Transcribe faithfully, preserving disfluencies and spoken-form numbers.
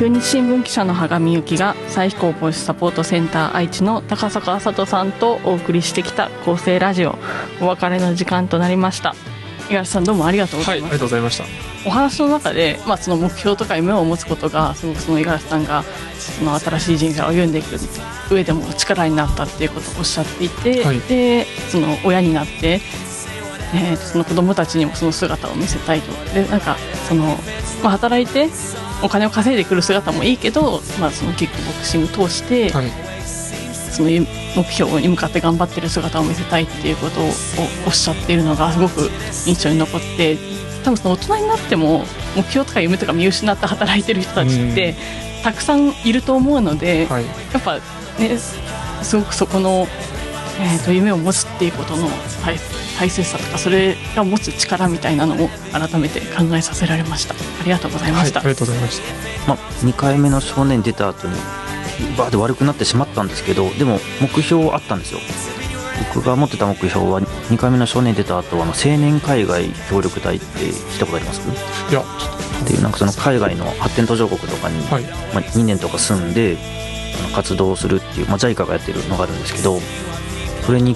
中日新聞記者の羽賀美幸が再飛行防止サポートセンター愛知の高坂麻人さんとお送りしてきた厚生ラジオ、お別れの時間となりました。五十嵐さん、どうもありがとうございました。 はい、ありがとうございました。 お話の中で、まあ、その目標とか夢を持つことがすごくその五十嵐さんがその新しい人生を歩んでいく上でも力になったっていうことをおっしゃっていて、はい、でその親になって、えー、その子供たちにもその姿を見せたいと。でなんかその、まあ、働いてお金を稼いでくる姿もいいけど、まあ、そのキックボクシング通して、はい、その目標に向かって頑張ってる姿を見せたいっていうことをおっしゃっているのがすごく印象に残って、多分その大人になっても目標とか夢とか見失って働いてる人たちってたくさんいると思うので、はい、やっぱねすごくそこの、えー、と夢を持つっていうことの 大, 大切さとか、それが持つ力みたいなのを改めて考えさせられました。ありがとうございました。 はい、ありがとうございました。 まあ、にかいめの少年出た後にバーで悪くなってしまったんですけど、でも目標あったんですよ。僕が持ってた目標はにかいめの少年出た後はあの青年海外協力隊って聞いたことあります？ いやっていうなんかその海外の発展途上国とかに、はい、まあ、にねんとか住んであの活動するっていう、まあ、ジャイカ がやってるのがあるんですけど、それに